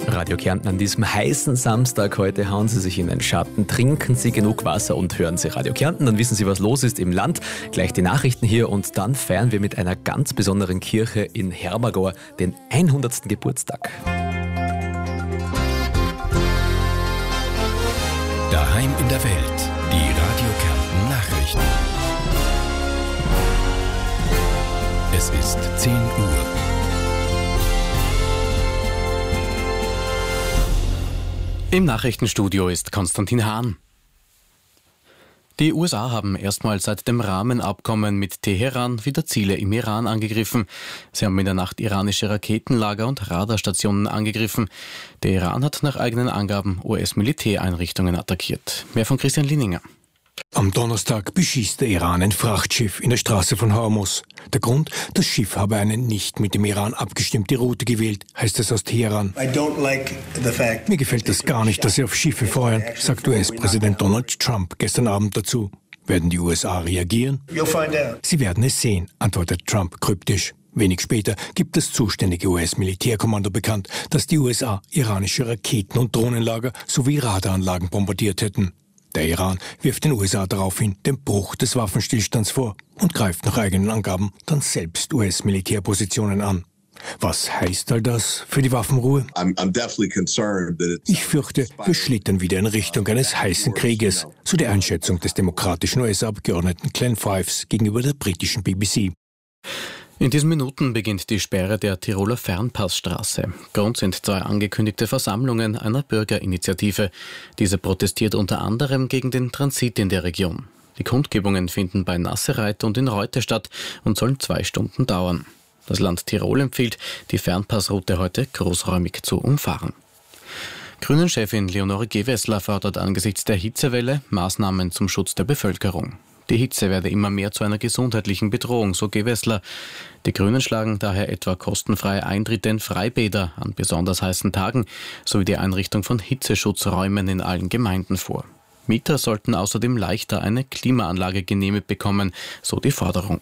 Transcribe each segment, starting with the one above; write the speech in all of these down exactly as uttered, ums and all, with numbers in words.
Radio Kärnten an diesem heißen Samstag heute. Hauen Sie sich in den Schatten, trinken Sie genug Wasser und hören Sie Radio Kärnten. Dann wissen Sie, was los ist im Land. Gleich die Nachrichten hier und dann feiern wir mit einer ganz besonderen Kirche in Hermagor den hundertsten Geburtstag. Daheim in der Welt, die Radio Kärnten Nachrichten. Es ist zehn Uhr. Im Nachrichtenstudio ist Konstantin Hahn. Die U S A haben erstmals seit dem Rahmenabkommen mit Teheran wieder Ziele im Iran angegriffen. Sie haben in der Nacht iranische Raketenlager und Radarstationen angegriffen. Der Iran hat nach eigenen Angaben U S-Militäreinrichtungen attackiert. Mehr von Christian Linninger. Am Donnerstag beschießt der Iran ein Frachtschiff in der Straße von Hormuz. Der Grund? Das Schiff habe eine nicht mit dem Iran abgestimmte Route gewählt, heißt es aus Teheran. Like Mir gefällt das gar nicht, dass sie auf Schiffe feuern, sagt U S-Präsident Donald Trump gestern Abend dazu. Werden die U S A reagieren? Sie werden es sehen, antwortet Trump kryptisch. Wenig später gibt das zuständige U S-Militärkommando bekannt, dass die U S A iranische Raketen- und Drohnenlager sowie Radaranlagen bombardiert hätten. Der Iran wirft den U S A daraufhin den Bruch des Waffenstillstands vor und greift nach eigenen Angaben dann selbst U S-Militärpositionen an. Was heißt all das für die Waffenruhe? Ich fürchte, wir schlittern wieder in Richtung eines heißen Krieges, so die Einschätzung des demokratischen U S-Abgeordneten Glenn Fives gegenüber der britischen B B C. In diesen Minuten beginnt die Sperre der Tiroler Fernpassstraße. Grund sind zwei angekündigte Versammlungen einer Bürgerinitiative. Diese protestiert unter anderem gegen den Transit in der Region. Die Kundgebungen finden bei Nassereit und in Reute statt und sollen zwei Stunden dauern. Das Land Tirol empfiehlt, die Fernpassroute heute großräumig zu umfahren. Grünen-Chefin Leonore Gewessler fordert angesichts der Hitzewelle Maßnahmen zum Schutz der Bevölkerung. Die Hitze werde immer mehr zu einer gesundheitlichen Bedrohung, so Gewessler. Die Grünen schlagen daher etwa kostenfreie Eintritte in Freibäder an besonders heißen Tagen sowie die Einrichtung von Hitzeschutzräumen in allen Gemeinden vor. Mieter sollten außerdem leichter eine Klimaanlage genehmigt bekommen, so die Forderung.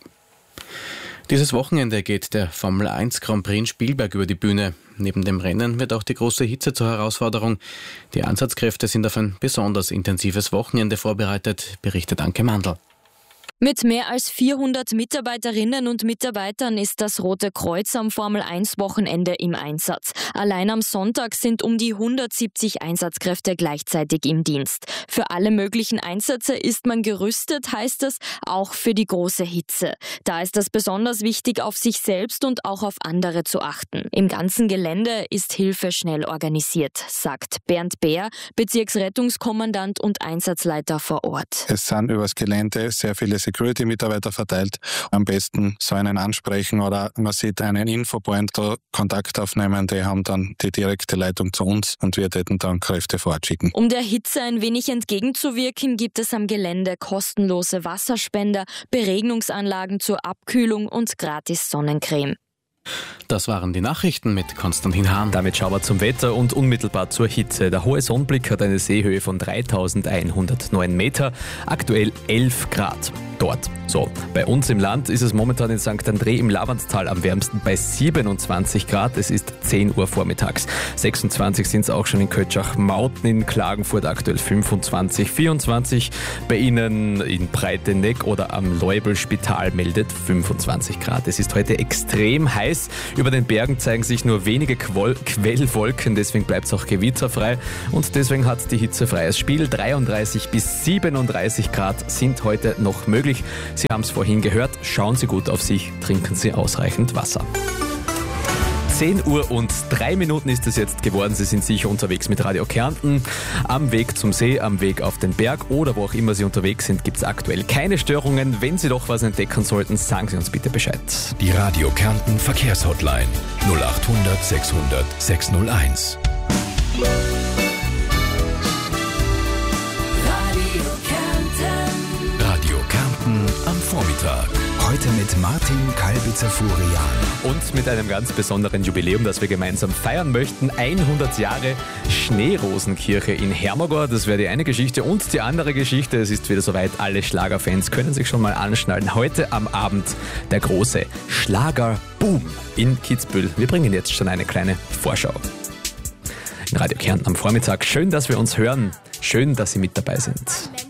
Dieses Wochenende geht der Formel eins Grand Prix in Spielberg über die Bühne. Neben dem Rennen wird auch die große Hitze zur Herausforderung. Die Einsatzkräfte sind auf ein besonders intensives Wochenende vorbereitet, berichtet Anke Mandl. Mit mehr als vierhundert Mitarbeiterinnen und Mitarbeitern ist das Rote Kreuz am Formel eins Wochenende im Einsatz. Allein am Sonntag sind um die hundertsiebzig Einsatzkräfte gleichzeitig im Dienst. Für alle möglichen Einsätze ist man gerüstet, heißt es, auch für die große Hitze. Da ist es besonders wichtig, auf sich selbst und auch auf andere zu achten. Im ganzen Gelände ist Hilfe schnell organisiert, sagt Bernd Beer, Bezirksrettungskommandant und Einsatzleiter vor Ort. Es sind übers Gelände sehr viele Security-Mitarbeiter verteilt. Am besten so einen ansprechen oder man sieht einen Infopoint, da Kontakt aufnehmen, die haben dann die direkte Leitung zu uns und wir täten dann Kräfte fortschicken. Um der Hitze ein wenig entgegenzuwirken, gibt es am Gelände kostenlose Wasserspender, Beregnungsanlagen zur Abkühlung und gratis Sonnencreme. Das waren die Nachrichten mit Konstantin Hahn. Damit schauen wir zum Wetter und unmittelbar zur Hitze. Der hohe Sonnenblick hat eine Seehöhe von dreitausendeinhundertneun Meter, aktuell elf Grad dort. So, bei uns im Land ist es momentan in Sankt André im Lavanttal am wärmsten bei siebenundzwanzig Grad. Es ist zehn Uhr vormittags. sechsundzwanzig sind es auch schon in Kötschach-Mauten, in Klagenfurt aktuell fünfundzwanzig, vierundzwanzig. Bei Ihnen in Breitenegg oder am Leubel-Spital meldet fünfundzwanzig Grad. Es ist heute extrem heiß. Über den Bergen zeigen sich nur wenige Quol- Quellwolken, deswegen bleibt es auch gewitterfrei. Und deswegen hat die Hitze freies Spiel. dreiunddreißig bis siebenunddreißig Grad sind heute noch möglich. Sie haben es vorhin gehört, schauen Sie gut auf sich, trinken Sie ausreichend Wasser. zehn Uhr und drei Minuten ist es jetzt geworden. Sie sind sicher unterwegs mit Radio Kärnten. Am Weg zum See, am Weg auf den Berg oder wo auch immer Sie unterwegs sind, gibt es aktuell keine Störungen. Wenn Sie doch was entdecken sollten, sagen Sie uns bitte Bescheid. Die Radio Kärnten Verkehrshotline null acht hundert sechshundert sechshunderteins. Radio Kärnten am Vormittag. Heute mit Martin Kalbitzer-Furian. Und mit einem ganz besonderen Jubiläum, das wir gemeinsam feiern möchten. hundert Jahre Schneerosenkirche in Hermagor. Das wäre die eine Geschichte. Und die andere Geschichte, es ist wieder soweit, alle Schlagerfans können sich schon mal anschnallen. Heute am Abend der große Schlagerboom in Kitzbühel. Wir bringen jetzt schon eine kleine Vorschau. Radio Kärnten am Vormittag. Schön, dass wir uns hören. Schön, dass Sie mit dabei sind.